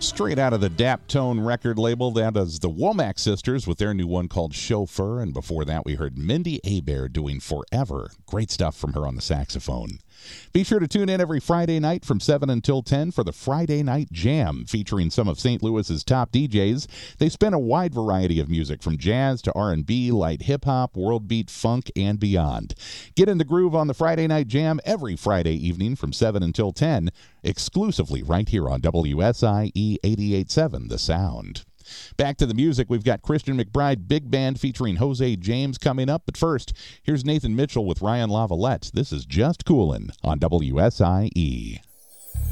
Straight out of the Daptone record label, that is the Womack Sisters with their new one called Chauffeur. And before that, we heard Mindy Abair doing Forever. Great stuff from her on the saxophone. Be sure to tune in every Friday night from 7 until 10 for the Friday Night Jam, featuring some of St. Louis's top DJs. They spin a wide variety of music from jazz to R&B, light hip-hop, world beat, funk, and beyond. Get in the groove on the Friday Night Jam every Friday evening from 7 until 10, exclusively right here on WSIE 88.7 The Sound. Back to the music, we've got Christian McBride Big Band featuring Jose James coming up. But first, here's Nathan Mitchell with Ryan Lavalette. This is Just Coolin' on WSIE.